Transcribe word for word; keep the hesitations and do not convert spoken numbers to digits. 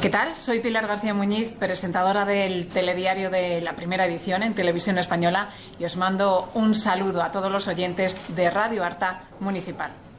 ¿Qué tal? Soy Pilar García Muñiz, presentadora del telediario de la primera edición en Televisión Española, y os mando un saludo a todos los oyentes de Radio Arta Municipal.